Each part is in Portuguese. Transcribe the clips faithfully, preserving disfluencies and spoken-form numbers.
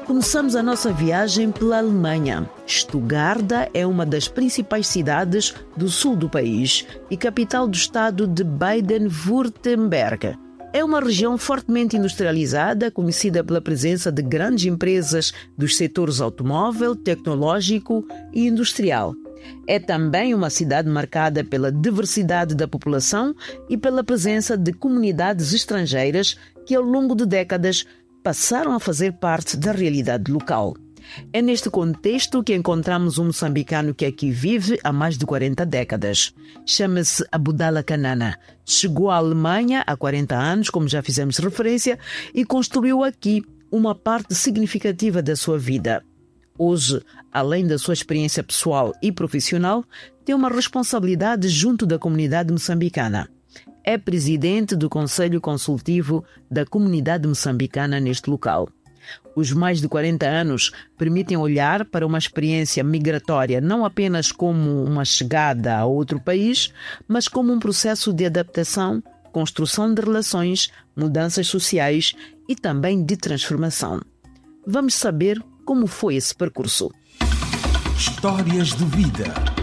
Começamos a nossa viagem pela Alemanha. Stuttgart é uma das principais cidades do sul do país e capital do estado de Baden-Württemberg. É uma região fortemente industrializada, conhecida pela presença de grandes empresas dos setores automóvel, tecnológico e industrial. É também uma cidade marcada pela diversidade da população e pela presença de comunidades estrangeiras que, ao longo de décadas, passaram a fazer parte da realidade local. É neste contexto que encontramos um moçambicano que aqui vive há mais de quarenta décadas. Chama-se Abdallah Kanana. Chegou à Alemanha há quarenta anos, como já fizemos referência, e construiu aqui uma parte significativa da sua vida. Hoje, além da sua experiência pessoal e profissional, tem uma responsabilidade junto da comunidade moçambicana. É presidente do Conselho Consultivo da Comunidade Moçambicana neste local. Os mais de quarenta anos permitem olhar para uma experiência migratória não apenas como uma chegada a outro país, mas como um processo de adaptação, construção de relações, mudanças sociais e também de transformação. Vamos saber como foi esse percurso. Histórias de vida.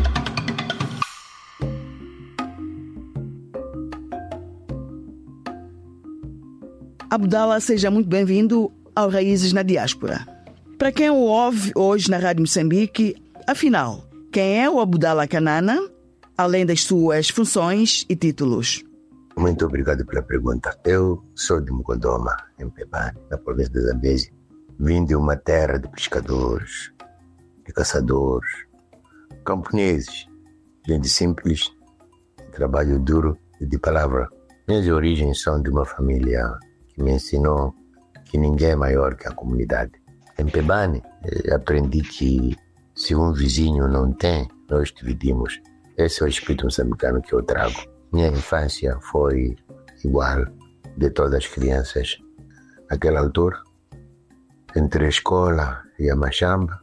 Abdallah, seja muito bem-vindo ao Raízes na Diáspora. Para quem o ouve hoje na Rádio Moçambique, afinal, quem é o Abdallah Kanana, além das suas funções e títulos? Muito obrigado pela pergunta. Eu sou de Mukodoma, em Pebane, na província de Zambésia. Vim de uma terra de pescadores, de caçadores, camponeses, gente simples, trabalho duro e de palavra. Minhas origens são de uma família que me ensinou que ninguém é maior que a comunidade. Em Pebane, aprendi que se um vizinho não tem, nós dividimos. Esse é o espírito moçambicano que eu trago. Minha infância foi igual de todas as crianças. Naquela altura, entre a escola e a machamba,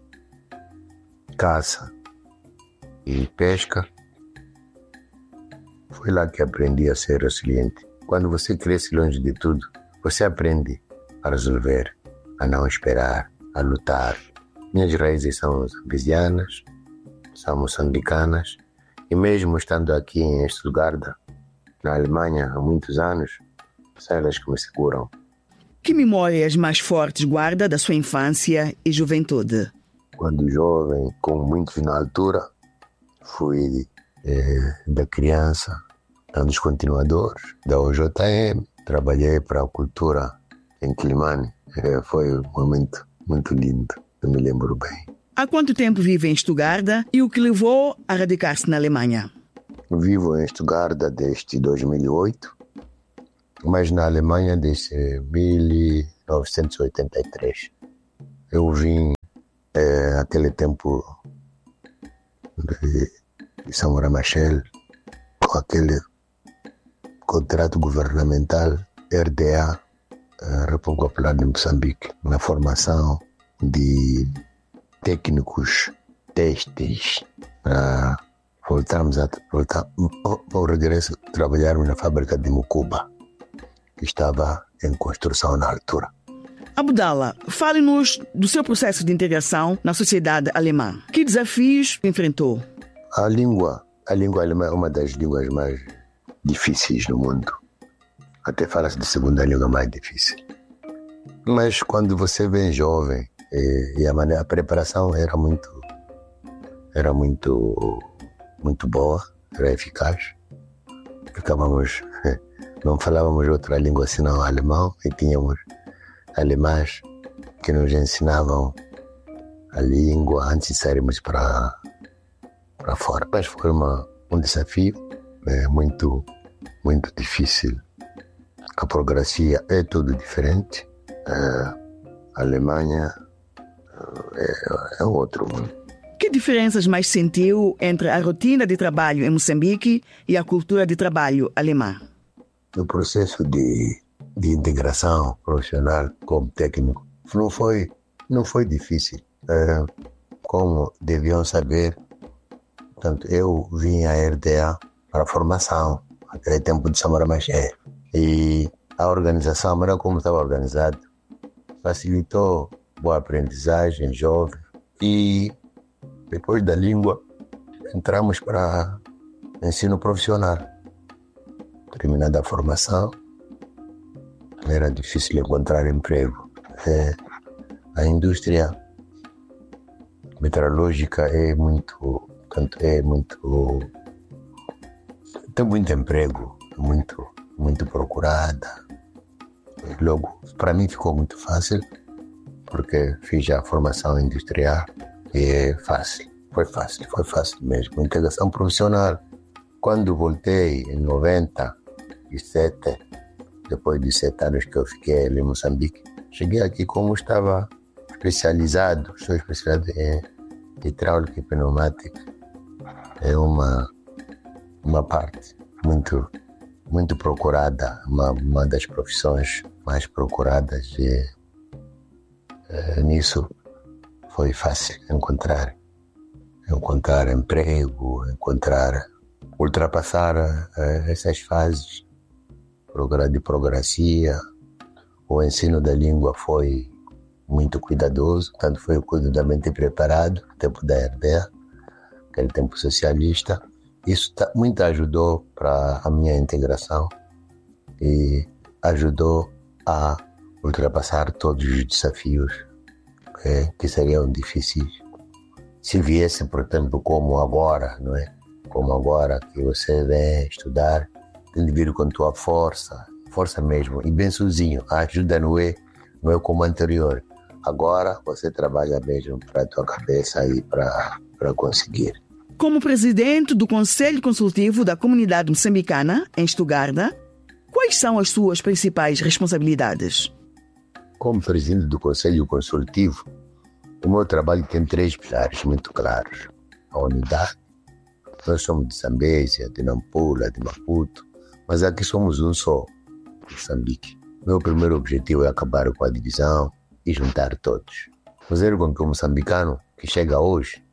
caça e pesca, foi lá que aprendi a ser resiliente. Quando você cresce longe de tudo, você aprende a resolver, a não esperar, a lutar. Minhas raízes são zambesianas, são moçambicanas, e mesmo estando aqui em Stuttgart, na Alemanha, há muitos anos, são elas que me seguram. Que memórias mais fortes guarda da sua infância e juventude? Quando jovem, como muitos na altura, fui eh, da criança, dos continuadores, da O J M, trabalhei para a cultura em Quilimane. Eh, foi um momento muito lindo, eu me lembro bem. Há quanto tempo vive em Stuttgart e o que levou a radicar-se na Alemanha? Vivo em Stuttgart desde dois mil e oito. Mas na Alemanha desde mil novecentos e oitenta e três. Eu vim é, aquele tempo de, de Samora Machel, com aquele contrato governamental R D A, República Popular de Moçambique, na formação de técnicos testes para voltarmos a voltar ao regresso trabalharmos na fábrica de Mucuba, que estava em construção na altura. Abdallah, fale-nos do seu processo de integração na sociedade alemã. Que desafios enfrentou? A língua, a língua alemã é uma das línguas mais difíceis do mundo. Até fala-se de segunda língua mais difícil. Mas quando você vem jovem, e, e a, maneira, a preparação era muito, era muito, muito boa, era eficaz. Ficávamos... Não falávamos outra língua senão alemão e tínhamos alemães que nos ensinavam a língua antes de sairmos para, para fora. Mas foi uma, um desafio é, muito, muito difícil. A burocracia é tudo diferente. É, a Alemanha é, é outro mundo. Que diferenças mais sentiu entre a rotina de trabalho em Moçambique e a cultura de trabalho alemã? No processo de, de integração profissional como técnico, não foi, não foi difícil. É, como deviam saber, portanto, eu vim à R D A para a formação, naquele tempo de Samora Machel. E a organização, a maneira como estava organizado, facilitou boa aprendizagem, jovem. E depois da língua, entramos para ensino profissional. Terminada a formação, era difícil encontrar emprego. É, a indústria metalúrgica é muito, é muito, tem muito emprego, muito, muito procurada. Logo, para mim ficou muito fácil, porque fiz a formação industrial e é fácil, foi fácil, foi fácil mesmo. Integração profissional. Quando voltei em noventa e sete, depois de sete anos que eu fiquei ali em Moçambique, cheguei aqui como estava especializado, sou especializado em hidráulica e pneumática. É uma, uma parte muito, muito procurada, uma, uma das profissões mais procuradas. E, é, nisso foi fácil encontrar, encontrar emprego, encontrar, ultrapassar é, essas fases de burocracia. O ensino da língua foi muito cuidadoso, tanto foi cuidadosamente preparado no tempo da R D A, aquele tempo socialista. Isso tá, muito ajudou para a minha integração e ajudou a ultrapassar todos os desafios é, que seriam difíceis se viessem, por exemplo, como agora, não é? Como agora que você vem estudar, tem de vir com tua força, força mesmo, e bem sozinho. A ajuda não é, não é como anterior. Agora você trabalha mesmo para a tua cabeça e para para conseguir. Como presidente do Conselho Consultivo da Comunidade Moçambicana, em Estugarda, quais são as suas principais responsabilidades? Como presidente do Conselho Consultivo, o meu trabalho tem três pilares muito claros. A unidade. Nós somos de Zambésia, de Nampula, de Maputo, mas aqui somos um só, Moçambique. Meu primeiro objetivo é acabar com a divisão e juntar todos. Fazer com que o moçambicano que chega hoje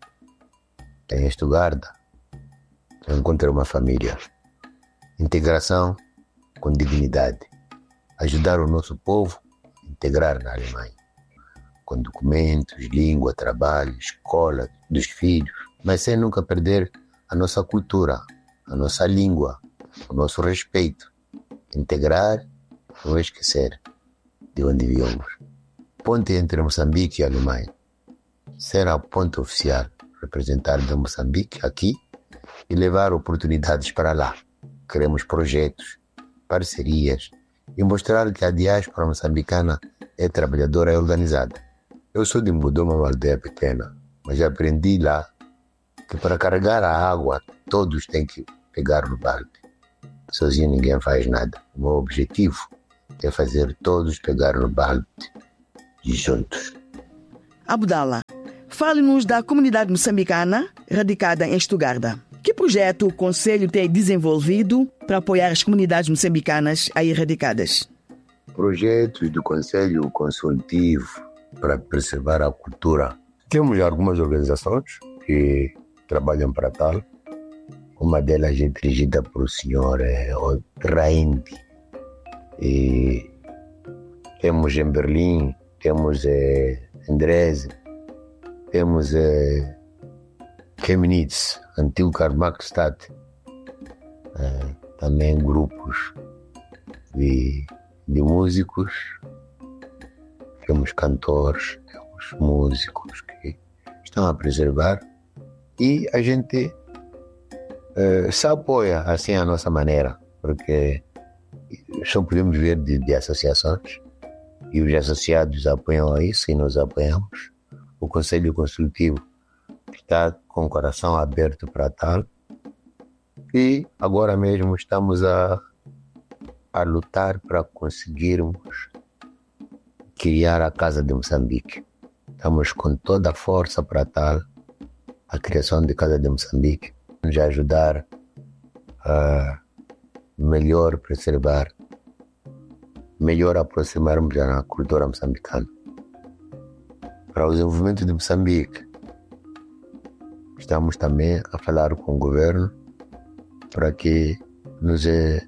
em Estugarda encontre uma família. Integração com dignidade. Ajudar o nosso povo a integrar na Alemanha. Com documentos, língua, trabalho, escola dos filhos, mas sem nunca perder a nossa cultura, a nossa língua, o nosso respeito. Integrar, não esquecer de onde viemos. Ponte entre Moçambique e a Alemanha. Ser a ponte oficial, representar de Moçambique aqui e levar oportunidades para lá. Queremos projetos, parcerias e mostrar que a diáspora moçambicana é trabalhadora e organizada. Eu sou de Mbuduma, uma aldeia pequena, mas aprendi lá que para carregar a água todos têm que pegar no balde. Sozinho ninguém faz nada. O meu objetivo é fazer todos pegar no balde e juntos. Abdala, fale-nos da comunidade moçambicana radicada em Estugarda. Que projeto o Conselho tem desenvolvido para apoiar as comunidades moçambicanas aí radicadas? Projetos do Conselho Consultivo para preservar a cultura. Temos algumas organizações que trabalham para tal. Uma delas é dirigida por o senhor é, Raindi. E temos em Berlim, temos é, em Dresden, temos é, Chemnitz, antigo Karl-Marx-Stadt. É, também grupos de, de músicos, temos cantores, temos músicos que estão a preservar e a gente uh, se apoia assim à nossa maneira, porque só podemos ver de, de associações e os associados apoiam a isso e nós apoiamos. O Conselho Consultivo está com o coração aberto para tal e agora mesmo estamos a, a lutar para conseguirmos criar a Casa de Moçambique. Estamos com toda a força para tal, a criação de Casa de Moçambique, nos ajudar a melhor preservar, melhor aproximarmos da cultura moçambicana. Para o desenvolvimento de Moçambique, estamos também a falar com o governo para que nos,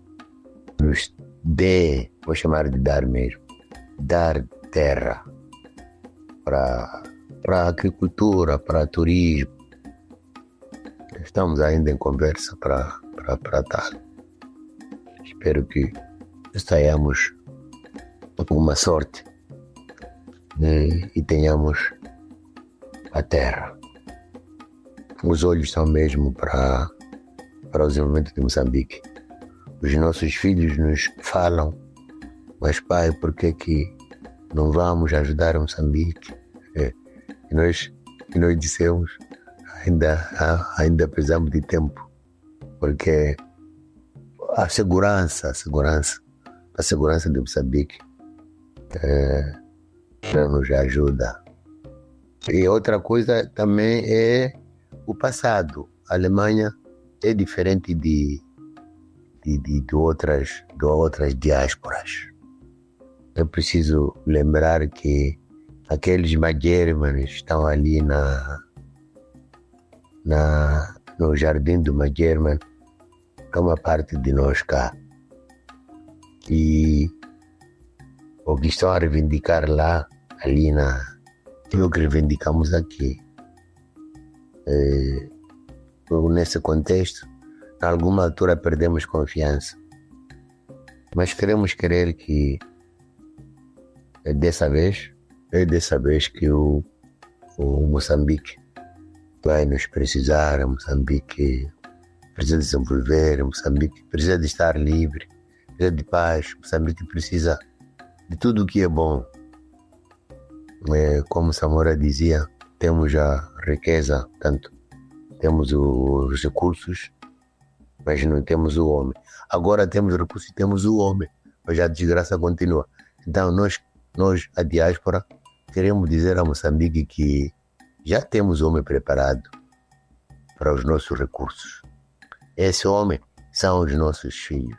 nos dê, vou chamar de dar mesmo, dar terra para, para a agricultura, para turismo. Estamos ainda em conversa para, para, para tal. Espero que saiamos com uma sorte, né, e tenhamos a terra. Os olhos estão mesmo para, para o desenvolvimento de Moçambique. Os nossos filhos nos falam, mas pai, por que que não vamos ajudar Moçambique? É, e, nós, e nós dissemos, ainda, ainda precisamos de tempo, porque a segurança, a segurança, a segurança de Moçambique é, não nos ajuda. E outra coisa também é o passado. A Alemanha é diferente de, de, de, de, outras, de outras diásporas. É preciso lembrar que aqueles Magermanes estão ali na, na, no jardim do Magerman, que é uma parte de nós cá. E o que estão a reivindicar lá, ali na... é o que reivindicamos aqui. É, nesse contexto, em alguma altura perdemos confiança. Mas queremos crer que é dessa vez, é dessa vez que o, o Moçambique vai nos precisar, Moçambique precisa desenvolver, Moçambique precisa de estar livre, precisa de paz, Moçambique precisa de tudo o que é bom. É, como Samora dizia, temos a riqueza, tanto temos os recursos, mas não temos o homem. Agora temos recursos e temos o homem, mas a desgraça continua. Então nós, nós a diáspora, queremos dizer a Moçambique que já temos homem preparado para os nossos recursos. Esse homem são os nossos filhos.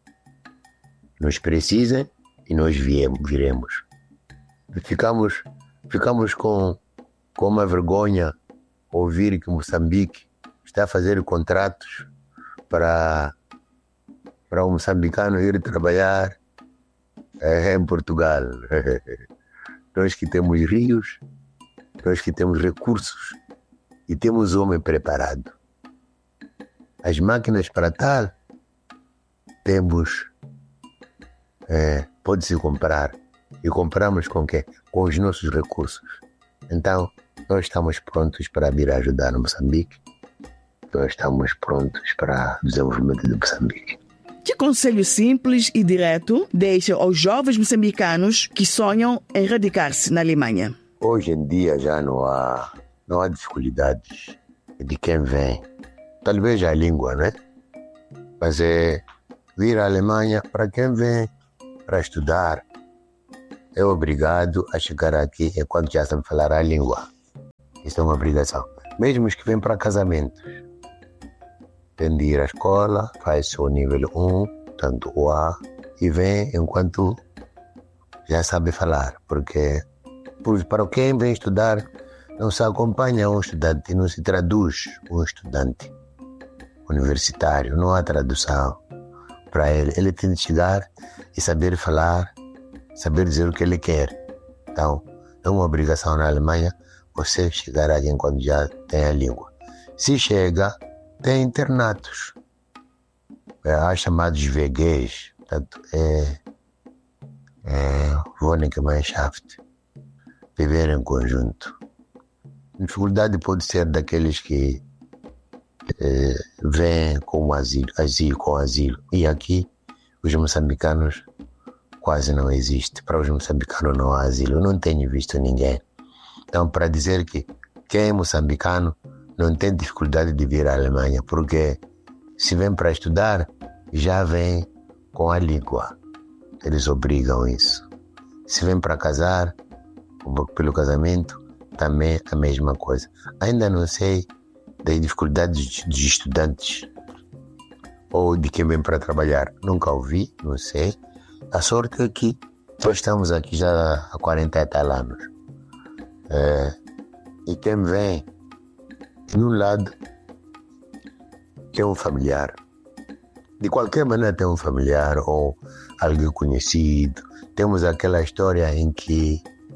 Nos precisam e nós viemos, viremos. Ficamos, ficamos com, com uma vergonha ouvir que Moçambique está a fazer contratos para, para um moçambicano ir trabalhar é, em Portugal. Nós que temos rios, nós que temos recursos e temos homem preparado. As máquinas para tal temos, é, pode-se comprar. E compramos com quê? Com os nossos recursos. Então, nós estamos prontos para vir ajudar no Moçambique. Nós estamos prontos para o desenvolvimento de Moçambique. Que conselho simples e direto deixa aos jovens moçambicanos que sonham em radicar-se na Alemanha? Hoje em dia já não há, não há dificuldades de quem vem. Talvez a língua, né? Mas é vir à Alemanha para quem vem para estudar. É obrigado a chegar aqui enquanto já sabe falar a língua. Isso é uma obrigação. Mesmo os que vêm para casamentos. Tem de ir à escola, faz o nível um, tanto o A, e vem enquanto já sabe falar. Porque para quem vem estudar, não se acompanha um estudante, não se traduz um estudante universitário. Não há tradução para ele. Ele tem de chegar e saber falar, saber dizer o que ele quer. Então, é uma obrigação na Alemanha você chegar aqui enquanto já tem a língua. Se chega, tem internatos. É, há chamados V Gs, portanto, é, é Wohngemeinschaft, viver em conjunto. A dificuldade pode ser daqueles que é, vêm com asilo, asilo, com asilo. E aqui, os moçambicanos quase não existe. Para os moçambicanos não há asilo. Eu não tenho visto ninguém. Então, para dizer que quem é moçambicano não tem dificuldade de vir à Alemanha, porque se vem para estudar, já vem com a língua. Eles obrigam isso. Se vem para casar, pelo casamento, também a mesma coisa. Ainda não sei das dificuldades dos estudantes ou de quem vem para trabalhar. Nunca ouvi, não sei. A sorte é que nós estamos aqui já há quarenta e tal anos. É, e quem vem, de um lado, tem um familiar. De qualquer maneira tem um familiar ou alguém conhecido. Temos aquela história em que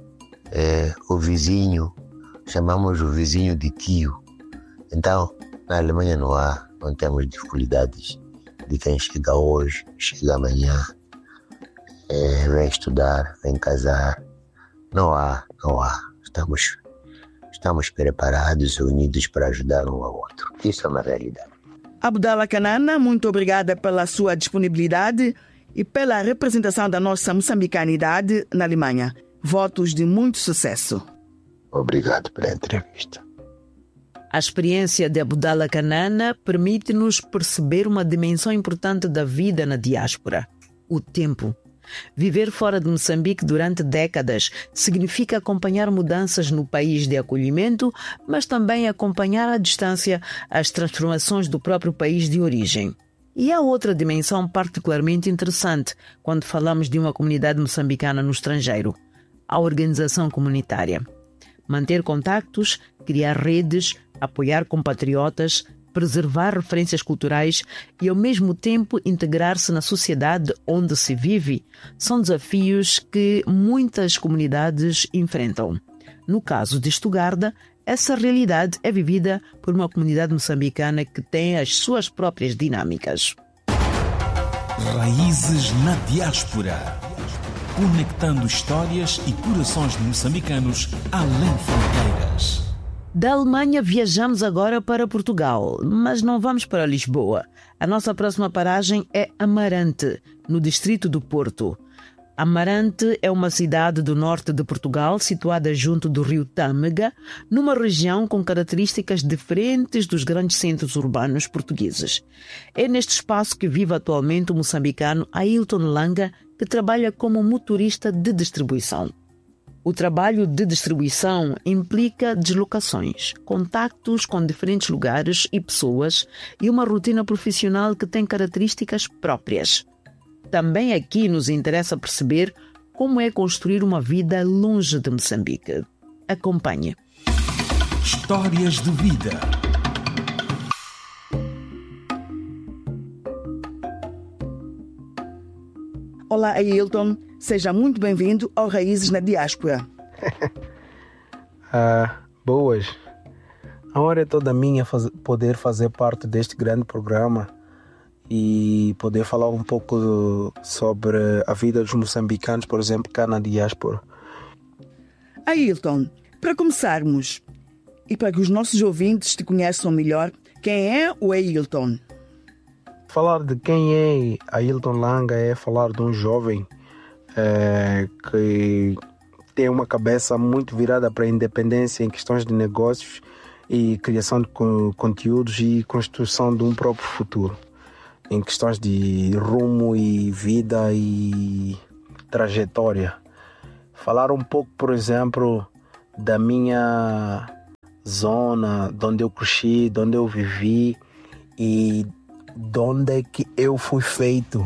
é, o vizinho, chamamos o vizinho de tio. Então, na Alemanha não há, não temos dificuldades de quem chega hoje, chega amanhã, é, vem estudar, vem casar. Não há, não há. Estamos, estamos preparados e unidos para ajudar um ao outro. Isso é uma realidade. Abdallah Kanana, muito obrigada pela sua disponibilidade e pela representação da nossa moçambicanidade na Alemanha. Votos de muito sucesso. Obrigado pela entrevista. A experiência de Abdallah Kanana permite-nos perceber uma dimensão importante da vida na diáspora: o tempo. Viver fora de Moçambique durante décadas significa acompanhar mudanças no país de acolhimento, mas também acompanhar à distância as transformações do próprio país de origem. E há outra dimensão particularmente interessante quando falamos de uma comunidade moçambicana no estrangeiro: a organização comunitária. Manter contactos, criar redes, apoiar compatriotas, preservar referências culturais e, ao mesmo tempo, integrar-se na sociedade onde se vive, são desafios que muitas comunidades enfrentam. No caso de Stuttgart, essa realidade é vivida por uma comunidade moçambicana que tem as suas próprias dinâmicas. Raízes na diáspora. Conectando histórias e corações de moçambicanos além fronteiras. Da Alemanha viajamos agora para Portugal, mas não vamos para Lisboa. A nossa próxima paragem é Amarante, no distrito do Porto. Amarante é uma cidade do norte de Portugal, situada junto do rio Tâmega, numa região com características diferentes dos grandes centros urbanos portugueses. É neste espaço que vive atualmente o moçambicano Ailton Langa, que trabalha como motorista de distribuição. O trabalho de distribuição implica deslocações, contactos com diferentes lugares e pessoas e uma rotina profissional que tem características próprias. Também aqui nos interessa perceber como é construir uma vida longe de Moçambique. Acompanhe. Histórias de vida. Olá, Ailton. Seja muito bem-vindo ao Raízes na Diáspora. ah, boas. A honra é toda minha faz, poder fazer parte deste grande programa e poder falar um pouco do, sobre a vida dos moçambicanos, por exemplo, cá na diáspora. Ailton, para começarmos, e para que os nossos ouvintes te conheçam melhor, quem é o Ailton? Falar de quem é Ailton Langa é falar de um jovem É, que tem uma cabeça muito virada para a independência em questões de negócios e criação de co- conteúdos e construção de um próprio futuro, em questões de rumo e vida e trajetória. Falar um pouco, por exemplo, da minha zona, de onde eu cresci, de onde eu vivi e de onde é que eu fui feito.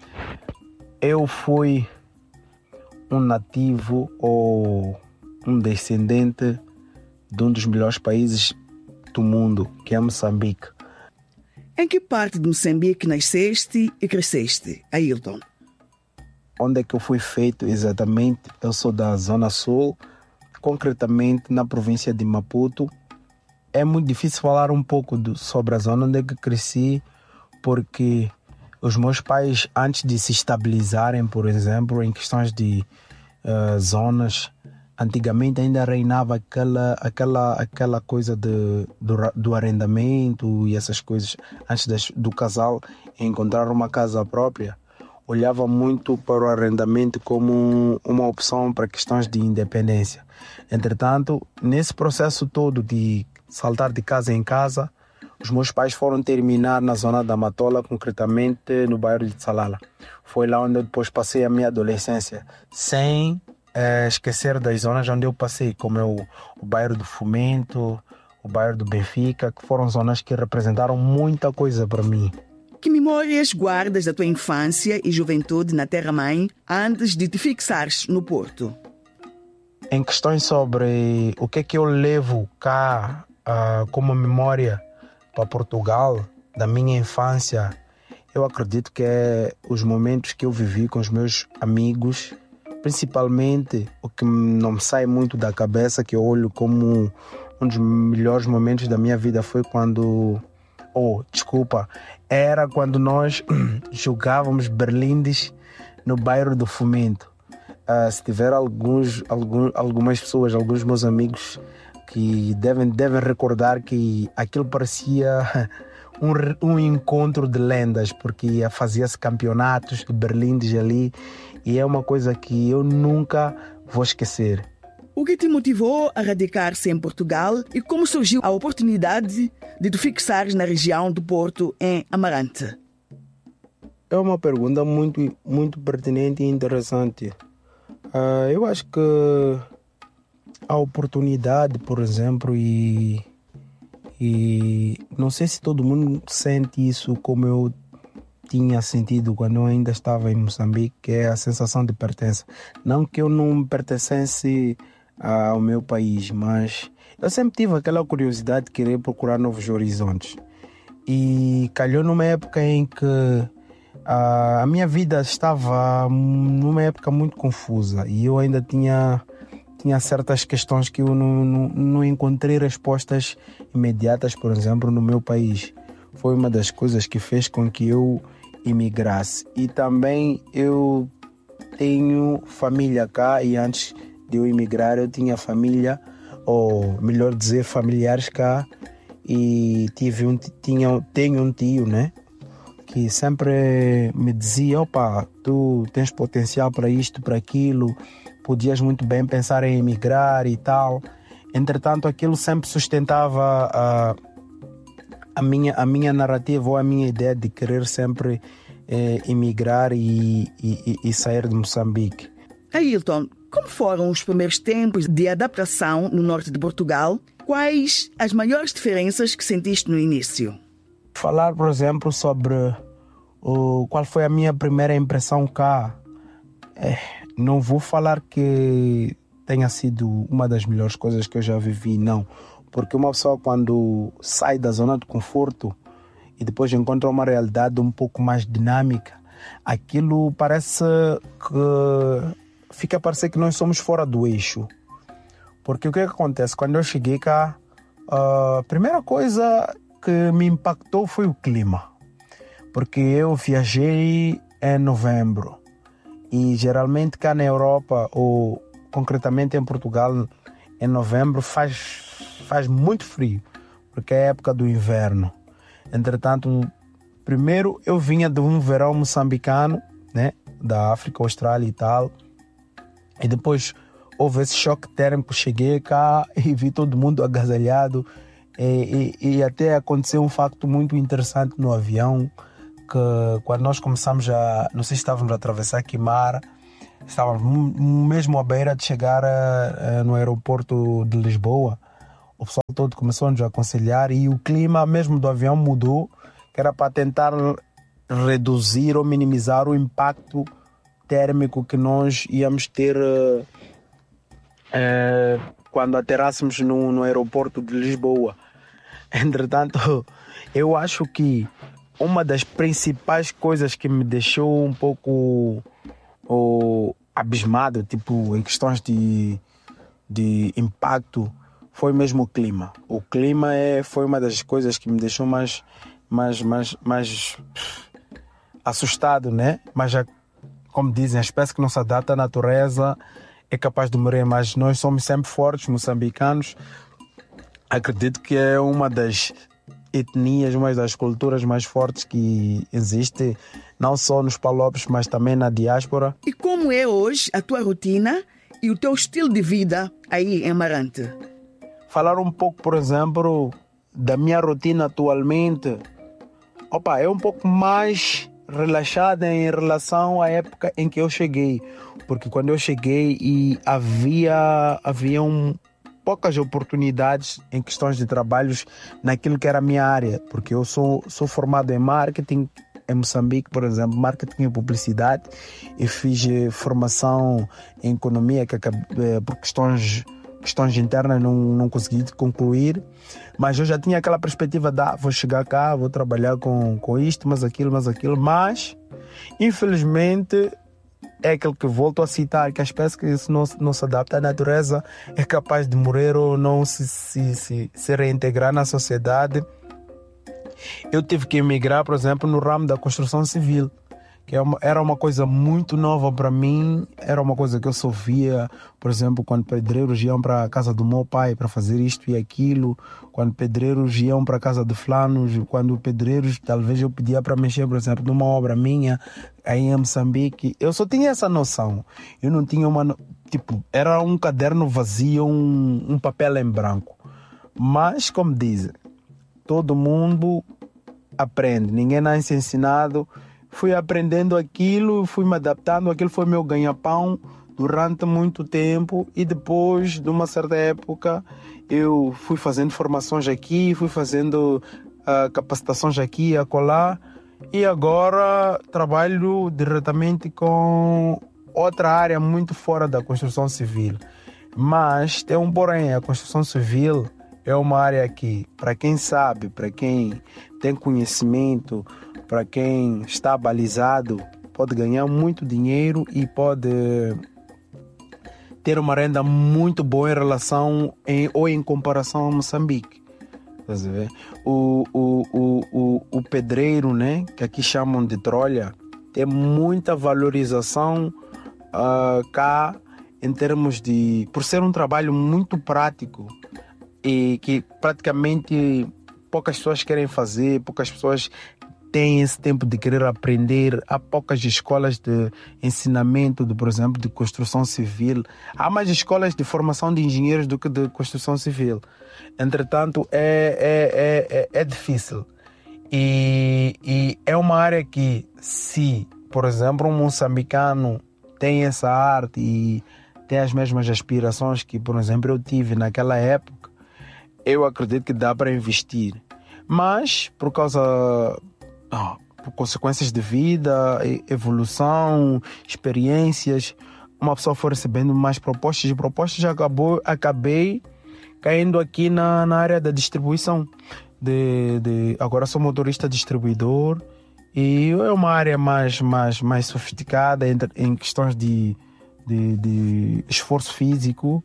Eu fui um nativo ou um descendente de um dos melhores países do mundo, que é Moçambique. Em que parte de Moçambique nasceste e cresceste, Ailton? Onde é que eu fui feito exatamente? Eu sou da Zona Sul, concretamente na província de Maputo. É muito difícil falar um pouco do, sobre a zona onde é que cresci, porque os meus pais, antes de se estabilizarem, por exemplo, em questões de uh, zonas, antigamente ainda reinava aquela, aquela, aquela coisa de, do, do arrendamento e essas coisas. Antes das, do casal encontrar uma casa própria, olhava muito para o arrendamento como uma opção para questões de independência. Entretanto, nesse processo todo de saltar de casa em casa, os meus pais foram terminar na zona da Matola, concretamente no bairro de Salala. Foi lá onde eu depois passei a minha adolescência, sem é, esquecer das zonas onde eu passei, como é o, o bairro do Fomento, o bairro do Benfica, que foram zonas que representaram muita coisa para mim. Que memórias guardas da tua infância e juventude na terra-mãe antes de te fixares no Porto? Em questões sobre o que é que eu levo cá uh, como memória para Portugal, da minha infância, eu acredito que é os momentos que eu vivi com os meus amigos, principalmente o que não me sai muito da cabeça, que eu olho como um dos melhores momentos da minha vida, foi quando, oh, desculpa, era quando nós jogávamos berlindes no bairro do Fomento. Uh, se tiver alguns, algum, algumas pessoas, alguns meus amigos que devem, devem recordar que aquilo parecia um, um encontro de lendas, porque fazia-se campeonatos de berlindes ali, e é uma coisa que eu nunca vou esquecer. O que te motivou a radicar-se em Portugal e como surgiu a oportunidade de te fixares na região do Porto, em Amarante? É uma pergunta muito, muito pertinente e interessante. Uh, eu acho que a oportunidade, por exemplo, e, e não sei se todo mundo sente isso como eu tinha sentido quando eu ainda estava em Moçambique, que é a sensação de pertença. Não que eu não pertencesse ao meu país, mas eu sempre tive aquela curiosidade de querer procurar novos horizontes. E calhou numa época em que a minha vida estava numa época muito confusa e eu ainda tinha, tinha certas questões que eu não, não, não encontrei respostas imediatas, por exemplo, no meu país. Foi uma das coisas que fez com que eu imigrasse. E também eu tenho família cá, e antes de eu emigrar eu tinha família, ou melhor dizer, familiares cá, e tive um, tinha, tenho um tio, né, que sempre me dizia: opa, tu tens potencial para isto, para aquilo, podias muito bem pensar em emigrar e tal. Entretanto, aquilo sempre sustentava a, a, minha, a minha narrativa, ou a minha ideia de querer sempre eh, emigrar e, e, e sair de Moçambique. Ailton, como foram os primeiros tempos de adaptação no norte de Portugal? Quais as maiores diferenças que sentiste no início? Falar, por exemplo, sobre uh, qual foi a minha primeira impressão cá, é, não vou falar que tenha sido uma das melhores coisas que eu já vivi, não. Porque uma pessoa, quando sai da zona de conforto e depois encontra uma realidade um pouco mais dinâmica, aquilo parece que fica a parecer que nós somos fora do eixo. Porque o que, é que acontece? Quando eu cheguei cá, a primeira coisa que me impactou foi o clima. Porque eu viajei em novembro. E geralmente cá na Europa, ou concretamente em Portugal, em novembro faz, faz muito frio. Porque é a época do inverno. Entretanto, primeiro eu vinha de um verão moçambicano, né, da África, Austrália e tal. E depois houve esse choque térmico, cheguei cá e vi todo mundo agasalhado. E, e, e até aconteceu um facto muito interessante no avião, que quando nós começamos a, não sei se estávamos a atravessar Quimara, estávamos mesmo à beira de chegar a, a, no aeroporto de Lisboa, o pessoal todo começou a nos aconselhar e o clima mesmo do avião mudou, que era para tentar reduzir ou minimizar o impacto térmico que nós íamos ter uh, uh, quando aterrássemos no, no aeroporto de Lisboa. Entretanto, eu acho que uma das principais coisas que me deixou um pouco uh, abismado, tipo, em questões de, de impacto, foi mesmo o clima. O clima é, foi uma das coisas que me deixou mais, mais, mais, mais assustado, né? Mas já, como dizem, a espécie que não se adapta à natureza é capaz de morrer, mas nós somos sempre fortes, moçambicanos. Acredito que é uma das etnias, uma das culturas mais fortes que existe, não só nos Palopes, mas também na diáspora. E como é hoje a tua rotina e o teu estilo de vida aí em Amarante? Falar um pouco, por exemplo, da minha rotina atualmente. Opa, é um pouco mais relaxada em relação à época em que eu cheguei, porque quando eu cheguei e havia havia um, poucas oportunidades em questões de trabalhos naquilo que era a minha área, porque eu sou sou formado em marketing em Moçambique, por exemplo, marketing e publicidade, e fiz formação em economia que por questões questões internas não, não consegui concluir, mas eu já tinha aquela perspectiva de ah, vou chegar cá, vou trabalhar com, com isto, mas aquilo, mas aquilo, mas infelizmente é aquele que volto a citar, que a espécie que se não, não se adapta à natureza é capaz de morrer ou não se, se, se, se reintegrar na sociedade. Eu tive que emigrar, por exemplo, no ramo da construção civil, que é uma, era uma coisa muito nova para mim, era uma coisa que eu só via, por exemplo, quando pedreiros iam para a casa do meu pai para fazer isto e aquilo, quando pedreiros iam para a casa de fulanos, quando pedreiros, talvez eu pedia para mexer, por exemplo, numa obra minha, aí em Moçambique, eu só tinha essa noção, eu não tinha uma, tipo, era um caderno vazio, um, um papel em branco, mas, como dizem, todo mundo aprende, ninguém nasce ensinado. Fui aprendendo aquilo, fui me adaptando, aquilo foi meu ganha-pão durante muito tempo e depois, de uma certa época, eu fui fazendo formações aqui, fui fazendo uh, capacitações aqui e acolá e agora trabalho diretamente com outra área muito fora da construção civil. Mas tem um porém, a construção civil é uma área que, para quem sabe, para quem tem conhecimento, para quem está balizado, pode ganhar muito dinheiro e pode ter uma renda muito boa em relação em, ou em comparação a Moçambique. O, o, o, o, o pedreiro, né, que aqui chamam de trolha, tem muita valorização uh, cá em termos de... por ser um trabalho muito prático e que praticamente poucas pessoas querem fazer, poucas pessoas têm esse tempo de querer aprender. Há poucas escolas de ensinamento, de, por exemplo, de construção civil. Há mais escolas de formação de engenheiros do que de construção civil. Entretanto, é, é, é, é difícil. E, e é uma área que, se, por exemplo, um moçambicano tem essa arte e tem as mesmas aspirações que, por exemplo, eu tive naquela época, eu acredito que dá para investir. Mas, por causa... Oh, por consequências de vida, evolução, experiências, uma pessoa foi recebendo mais propostas e propostas, acabou, acabei caindo aqui na, na área da distribuição. De, de, agora sou motorista distribuidor e é uma área mais, mais, mais sofisticada em, em questões de, de, de esforço físico,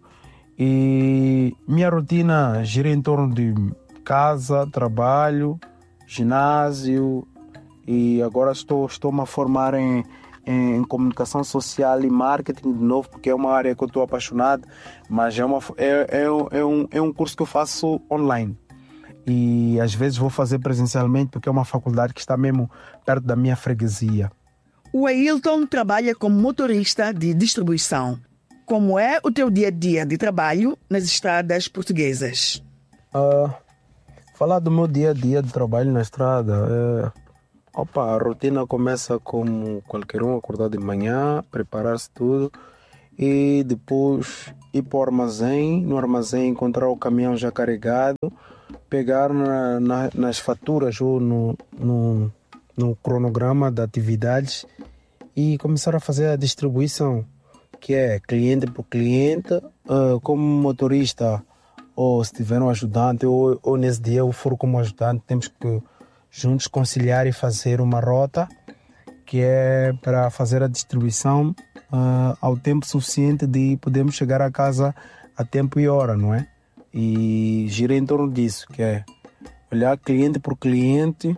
e minha rotina gira em torno de casa, trabalho, ginásio, e agora estou, estou-me a formar em, em comunicação social e marketing de novo, porque é uma área que eu estou apaixonado, mas é, uma, é, é, é, um, é um curso que eu faço online e às vezes vou fazer presencialmente porque é uma faculdade que está mesmo perto da minha freguesia. O Ailton trabalha como motorista de distribuição. Como é o teu dia-a-dia de trabalho nas estradas portuguesas? Uh, falar do meu dia-a-dia de trabalho na estrada, é... Opa, a rotina começa como qualquer um, acordar de manhã, preparar-se tudo e depois ir para o armazém, no armazém encontrar o caminhão já carregado, pegar na, na, nas faturas ou no, no, no cronograma de atividades e começar a fazer a distribuição, que é cliente por cliente, uh, como motorista, ou se tiver um ajudante, ou, ou nesse dia eu for como ajudante, temos que juntos conciliar e fazer uma rota que é para fazer a distribuição uh, ao tempo suficiente de podermos chegar a casa a tempo e hora, não é? E gira em torno disso, que é olhar cliente por cliente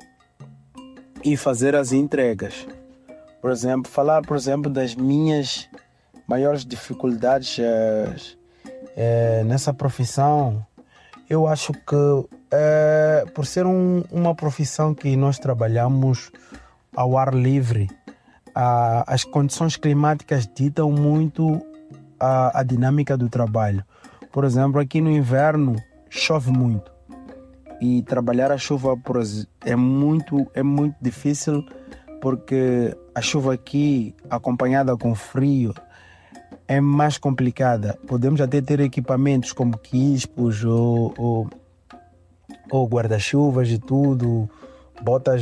e fazer as entregas. Por exemplo, falar, por exemplo, das minhas maiores dificuldades é, é, nessa profissão. Eu acho que é, por ser um, uma profissão que nós trabalhamos ao ar livre, a, as condições climáticas ditam muito a, a dinâmica do trabalho. Por exemplo, aqui no inverno chove muito e trabalhar a chuva por, é, muito, é muito difícil, porque a chuva aqui acompanhada com frio é mais complicada. Podemos até ter equipamentos como quispos ou, ou, ou guarda-chuvas e tudo, botas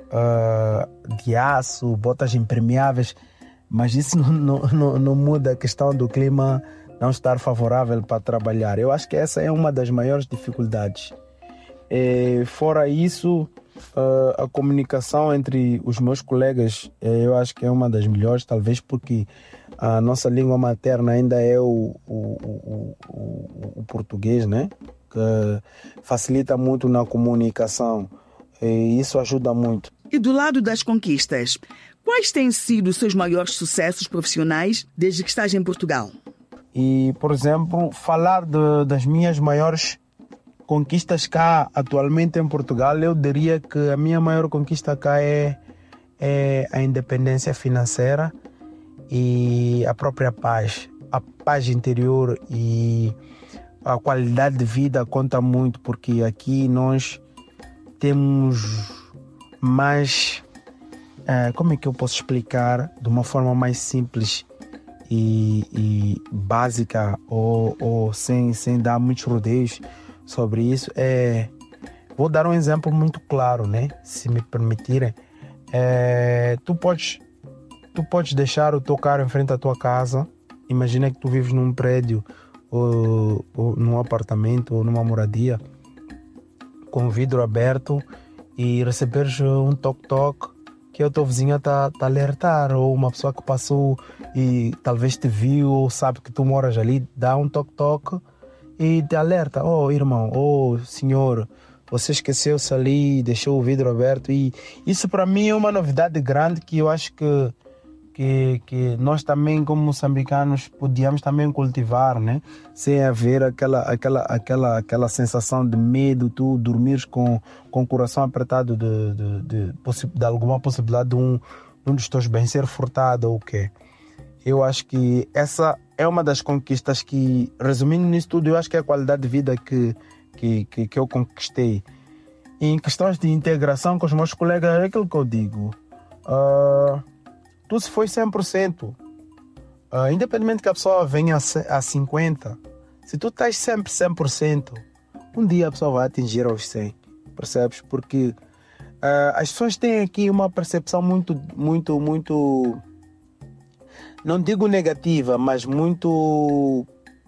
uh, de aço, botas impermeáveis, mas isso não, não, não, não muda a questão do clima não estar favorável para trabalhar. Eu acho que essa é uma das maiores dificuldades. E, fora isso, Uh, a comunicação entre os meus colegas, eu acho que é uma das melhores, talvez porque a nossa língua materna ainda é o, o, o, o, o português, né? Que facilita muito na comunicação e isso ajuda muito. E do lado das conquistas, quais têm sido os seus maiores sucessos profissionais desde que estás em Portugal? E, por exemplo, falar de, das minhas maiores conquistas cá atualmente em Portugal, eu diria que a minha maior conquista cá é, é a independência financeira e a própria paz. A paz interior e a qualidade de vida conta muito, porque aqui nós temos mais... É, como é que eu posso explicar de uma forma mais simples e, e básica ou, ou sem, sem dar muitos rodeios sobre isso? É, vou dar um exemplo muito claro, né? Se me permitirem. É, tu, podes, tu podes deixar o teu carro em frente à tua casa. Imagina que tu vives num prédio ou, ou num apartamento ou numa moradia com vidro aberto e receberes um toque-toque que o teu vizinho está tá a alertar, ou uma pessoa que passou e talvez te viu ou sabe que tu moras ali, dá um toque-toque e te alerta. Oh, irmão, oh, senhor, você esqueceu-se ali, deixou o vidro aberto. E isso para mim é uma novidade grande que eu acho que, que, que nós também, como moçambicanos, podíamos também cultivar, né? Sem haver aquela, aquela, aquela, aquela sensação de medo, tu dormires com, com o coração apertado de, de, de, de, de alguma possibilidade de um, um dos teus bens ser furtado ou o quê. Eu acho que essa é uma das conquistas que, resumindo nisso tudo, eu acho que é a qualidade de vida que, que, que, que eu conquistei. E em questões de integração com os meus colegas, é aquilo que eu digo. Uh, tu se foi cem por cento. Uh, independente que a pessoa venha a cinquenta por cento, se tu estás sempre cem por cento, um dia a pessoa vai atingir aos cem por cento. Percebes? Porque uh, as pessoas têm aqui uma percepção muito, muito, muito... não digo negativa, mas muito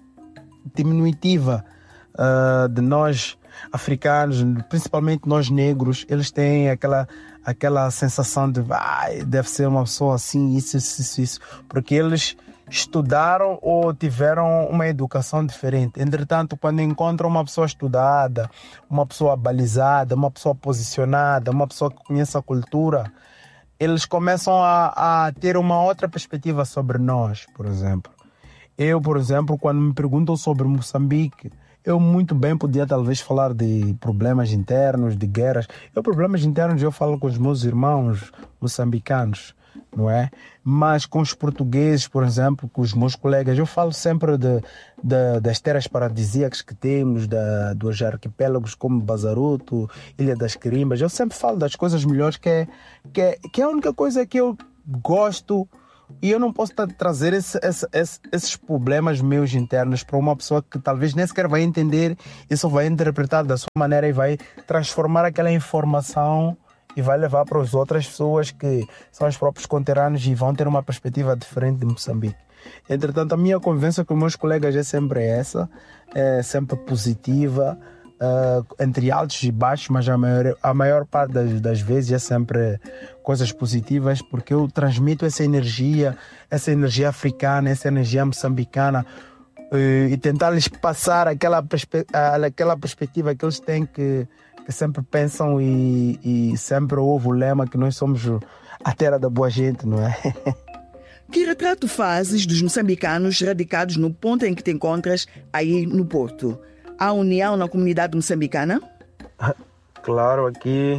diminutiva uh, de nós africanos, principalmente nós negros. Eles têm aquela, aquela sensação de ah, deve ser uma pessoa assim, isso, isso, isso, porque eles estudaram ou tiveram uma educação diferente. Entretanto, quando encontram uma pessoa estudada, uma pessoa balizada, uma pessoa posicionada, uma pessoa que conhece a cultura, eles começam a, a ter uma outra perspectiva sobre nós, por exemplo. Eu, por exemplo, quando me perguntam sobre Moçambique, eu muito bem podia talvez falar de problemas internos, de guerras. Eu, problemas internos, eu falo com os meus irmãos moçambicanos, não é? Mas com os portugueses, por exemplo, com os meus colegas, eu falo sempre de, de, das terras paradisíacas que temos, da, dos arquipélagos como Bazaruto, Ilha das Quirimbas. Eu sempre falo das coisas melhores, que é, que é, que é a única coisa que eu gosto. E eu não posso trazer esse, esse, esse, esses problemas meus internos para uma pessoa que talvez nem sequer vai entender e só vai interpretar da sua maneira e vai transformar aquela informação e vai levar para as outras pessoas que são os próprios conterrâneos e vão ter uma perspectiva diferente de Moçambique. Entretanto, a minha convivência com meus colegas é sempre essa, é sempre positiva, uh, entre altos e baixos, mas a maior, a maior parte das, das vezes é sempre coisas positivas, porque eu transmito essa energia, essa energia africana, essa energia moçambicana, uh, e tentar lhes passar aquela, perspe- aquela perspectiva que eles têm, que que sempre pensam e, e sempre ouve o lema que nós somos a terra da boa gente, não é? Que retrato fazes dos moçambicanos radicados no ponto em que te encontras aí no Porto? Há união na comunidade moçambicana? Claro, aqui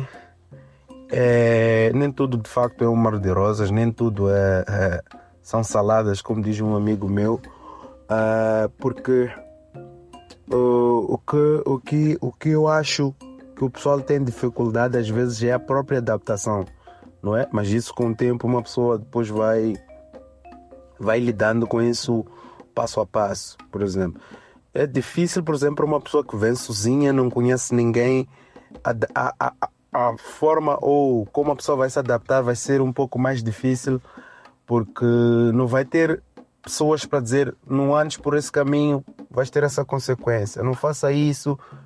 é, nem tudo de facto é um mar de rosas, nem tudo é, é, são saladas, como diz um amigo meu, é, porque o, o, que, o, que, o que eu acho que o pessoal tem dificuldade às vezes é a própria adaptação, não é? Mas isso com o tempo uma pessoa depois vai, vai lidando com isso passo a passo, por exemplo. É difícil, por exemplo, para uma pessoa que vem sozinha, não conhece ninguém, a, a, a, a forma ou como a pessoa vai se adaptar vai ser um pouco mais difícil, porque não vai ter pessoas para dizer não andes por esse caminho, vais ter essa consequência, não faça isso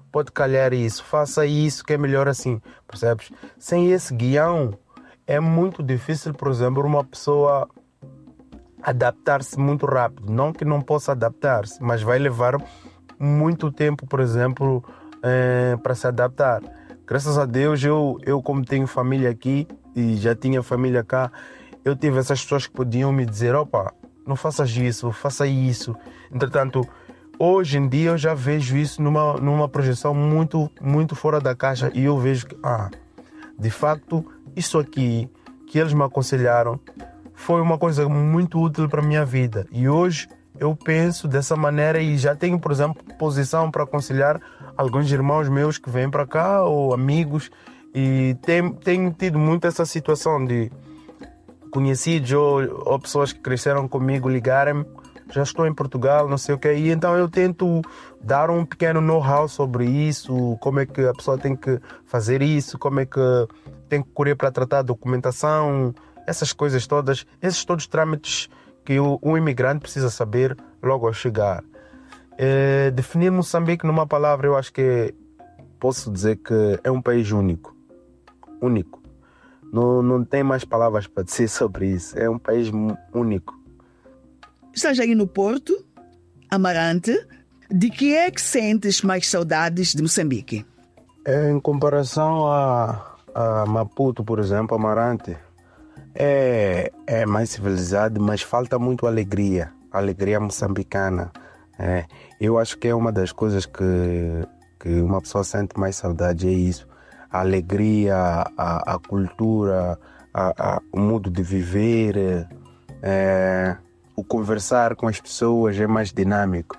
pode calhar isso, faça isso que é melhor assim, percebes? Sem esse guião é muito difícil, por exemplo, uma pessoa adaptar-se muito rápido. Não que não possa adaptar-se, mas vai levar muito tempo, por exemplo, eh, para se adaptar. Graças a Deus, eu, eu como tenho família aqui e já tinha família cá, eu tive essas pessoas que podiam me dizer, opa, não faças isso, faça isso. Entretanto, hoje em dia eu já vejo isso numa, numa projeção muito, muito fora da caixa e eu vejo que, ah, de facto, isso aqui que eles me aconselharam foi uma coisa muito útil para a minha vida. E hoje eu penso dessa maneira e já tenho, por exemplo, posição para aconselhar alguns irmãos meus que vêm para cá ou amigos. E tenho, tenho tido muito essa situação de conhecidos ou, ou pessoas que cresceram comigo ligarem-me, já estou em Portugal, não sei o que, e então eu tento dar um pequeno know-how sobre isso, como é que a pessoa tem que fazer isso, como é que tem que correr para tratar a documentação, essas coisas todas, esses todos os trâmites que o, um imigrante precisa saber logo ao chegar. É, definir Moçambique numa palavra, eu acho que posso dizer que é um país único, único. Não, não tem mais palavras para dizer sobre isso. É um país único. Estás aí no Porto, Amarante. De que é que sentes mais saudades de Moçambique? Em comparação a, a Maputo, por exemplo, Amarante, é, é mais civilizado, mas falta muito alegria. Alegria moçambicana. É, eu acho que é uma das coisas que, que uma pessoa sente mais saudade, é isso. A alegria, a, a cultura, a, a, o modo de viver, é, o conversar com as pessoas é mais dinâmico.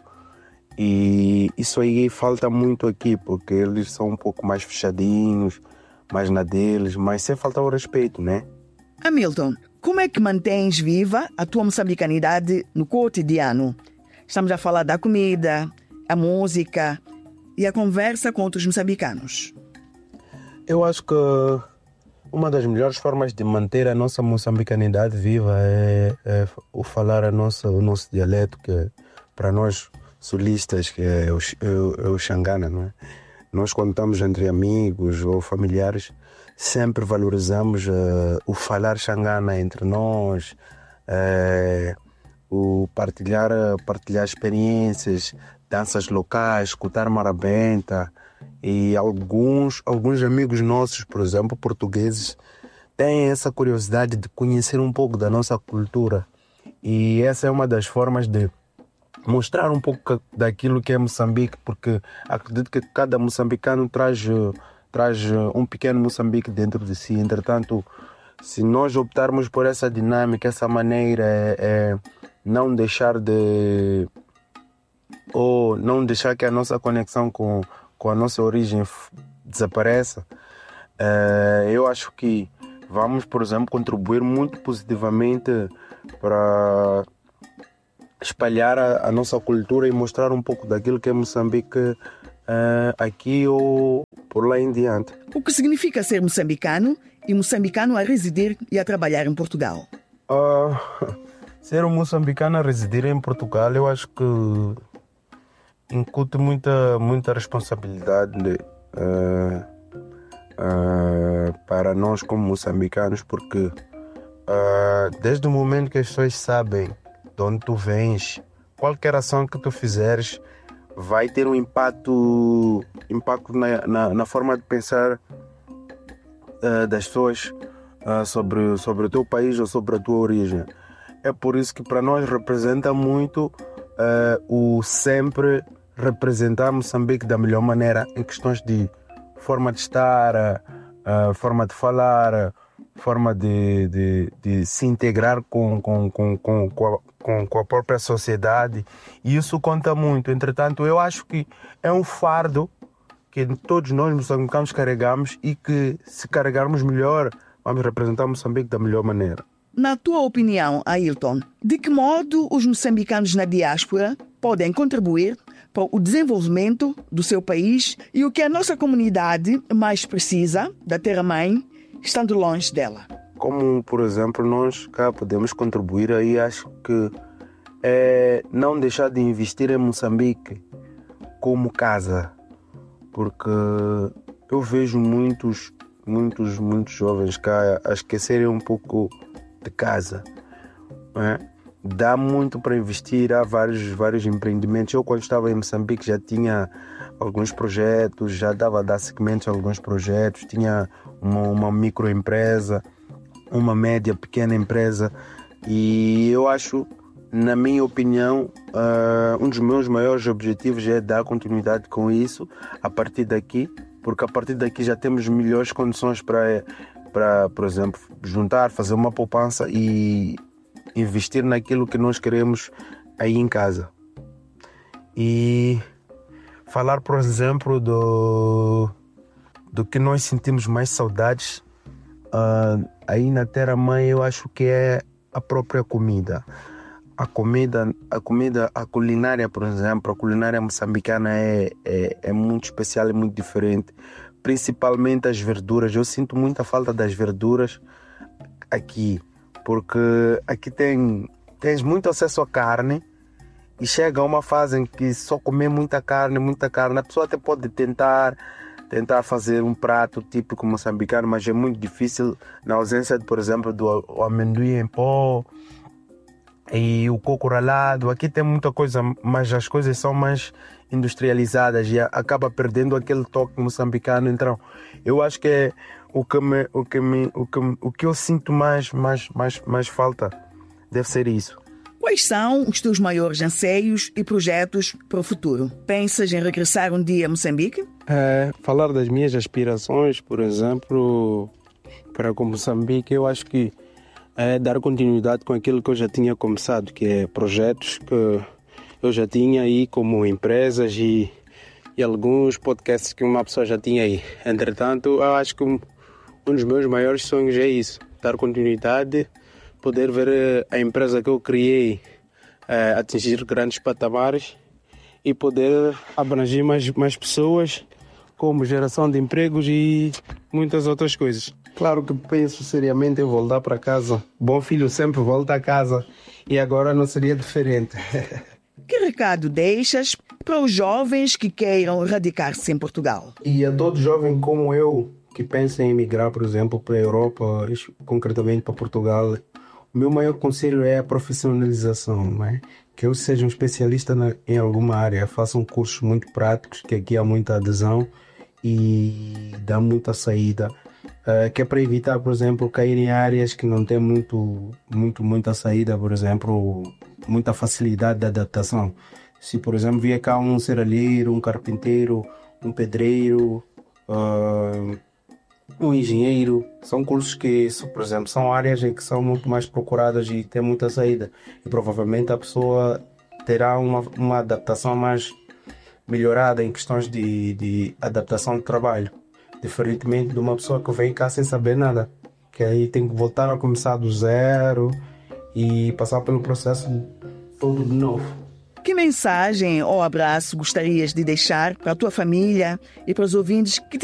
E isso aí falta muito aqui, porque eles são um pouco mais fechadinhos, mais na deles, mas sem faltar o respeito, né? Hamilton, como é que mantens viva a tua moçambicanidade no cotidiano? Estamos a falar da comida, a música e a conversa com outros moçambicanos. Eu acho que uma das melhores formas de manter a nossa moçambicanidade viva é, é o falar a nossa, o nosso dialeto, que para nós sulistas, que é o, é o Xangana, não é? Nós, quando estamos entre amigos ou familiares, sempre valorizamos uh, o falar Xangana entre nós, uh, o partilhar, partilhar experiências, danças locais, escutar marabenta. E alguns, alguns amigos nossos, por exemplo, portugueses, têm essa curiosidade de conhecer um pouco da nossa cultura. E essa é uma das formas de mostrar um pouco daquilo que é Moçambique, porque acredito que cada moçambicano traz, traz um pequeno Moçambique dentro de si. Entretanto, se nós optarmos por essa dinâmica, essa maneira, é, é não deixar de... ou não deixar que a nossa conexão com com a nossa origem desapareça, uh, eu acho que vamos, por exemplo, contribuir muito positivamente para espalhar a, a nossa cultura e mostrar um pouco daquilo que é Moçambique uh, aqui ou por lá em diante. O que significa ser moçambicano e moçambicano a residir e a trabalhar em Portugal? Uh, ser um moçambicano a residir em Portugal, eu acho que incute muita, muita responsabilidade uh, uh, para nós como moçambicanos, porque uh, desde o momento que as pessoas sabem de onde tu vens, qualquer ação que tu fizeres vai ter um impacto, impacto na, na, na forma de pensar uh, das pessoas uh, sobre, sobre o teu país ou sobre a tua origem. É por isso que para nós representa muito uh, o sempre representar Moçambique da melhor maneira em questões de forma de estar, uh, forma de falar, forma de, de, de se integrar com, com, com, com, com, a, com, com a própria sociedade, e isso conta muito. Entretanto, eu acho que é um fardo que todos nós moçambicanos carregamos e que, se carregarmos melhor, vamos representar Moçambique da melhor maneira. Na tua opinião, Ailton, de que modo os moçambicanos na diáspora podem contribuir para o desenvolvimento do seu país e o que a nossa comunidade mais precisa da terra-mãe, estando longe dela? Como, por exemplo, nós cá podemos contribuir aí, acho que é não deixar de investir em Moçambique como casa, porque eu vejo muitos, muitos, muitos jovens cá a esquecerem um pouco de casa, não é? Dá muito para investir, há vários, vários empreendimentos. Eu, quando estava em Moçambique, já tinha alguns projetos, já dava a dar seguimento a alguns projetos, tinha uma, uma microempresa, uma média, pequena empresa, e eu acho, na minha opinião, uh, um dos meus maiores objetivos é dar continuidade com isso a partir daqui, porque a partir daqui já temos melhores condições para, para, por exemplo, juntar, fazer uma poupança e investir naquilo que nós queremos aí em casa. E falar, por exemplo, do, do que nós sentimos mais saudades uh, aí na terra-mãe, eu acho que é a própria comida. A comida, a comida, a culinária, por exemplo, a culinária moçambicana é, é, é muito especial e muito diferente. Principalmente as verduras. Eu sinto muita falta das verduras aqui, porque aqui tem, tens muito acesso à carne e chega a uma fase em que só comer muita carne, muita carne, a pessoa até pode tentar, tentar fazer um prato típico moçambicano, mas é muito difícil na ausência, de, por exemplo, do amendoim em pó e o coco ralado. Aqui tem muita coisa, mas as coisas são mais industrializadas e acaba perdendo aquele toque moçambicano. Então, eu acho que é o que me, o que me, o que, o que eu sinto mais, mais, mais, mais falta deve ser isso. Quais são os teus maiores anseios e projetos para o futuro? Pensas em regressar um dia a Moçambique? É, falar das minhas aspirações, por exemplo, para com Moçambique, eu acho que é dar continuidade com aquilo que eu já tinha começado, que é projetos que eu já tinha aí como empresas e, e alguns podcasts que uma pessoa já tinha aí. Entretanto, eu acho que um, um dos meus maiores sonhos é isso, dar continuidade, poder ver a empresa que eu criei é, atingir grandes patamares e poder abranger mais, mais pessoas, como geração de empregos e muitas outras coisas. Claro que penso seriamente em voltar para casa. Bom filho sempre volta a casa e agora não seria diferente. Que recado deixas para os jovens que queiram radicar-se em Portugal? E a todo jovem como eu que pensa em emigrar, por exemplo, para a Europa, concretamente para Portugal, o meu maior conselho é a profissionalização, não é? Que eu seja um especialista na, em alguma área, façam cursos muito práticos, que aqui há muita adesão e dá muita saída. Uh, que é para evitar, por exemplo, cair em áreas que não tem muito, muito, muita saída, por exemplo, muita facilidade de adaptação. Se, por exemplo, vier cá um serralheiro, um carpinteiro, um pedreiro, uh, um engenheiro, são cursos que, por exemplo, são áreas em que são muito mais procuradas e tem muita saída. E provavelmente a pessoa terá uma, uma adaptação mais melhorada em questões de, de adaptação de trabalho. Diferentemente de uma pessoa que vem cá sem saber nada, que aí tem que voltar a começar do zero e passar pelo processo todo de novo. Que mensagem ou abraço gostarias de deixar para a tua família e para os ouvintes que